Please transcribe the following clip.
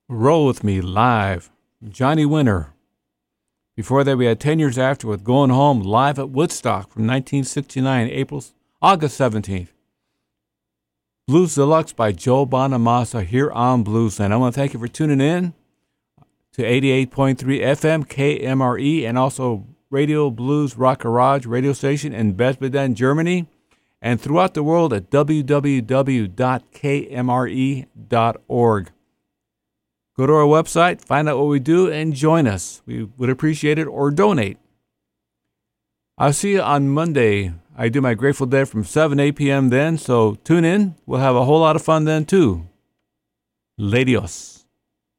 Roll With Me live, Johnny Winter. Before that, we had 10 Years After with Going Home live at Woodstock from 1969, August 17th. Blues Deluxe by Joe Bonamassa here on Bluesland. I want to thank you for tuning in to 88.3 FM KMRE and also Radio Blues Rock Garage radio station in Besbeden, Germany, and throughout the world at www.kmre.org. Go to our website, find out what we do, and join us. We would appreciate it, or donate. I'll see you on Monday. I do my Grateful Dead from 7 to 8 p.m. then, so tune in. We'll have a whole lot of fun then, too. Ladios.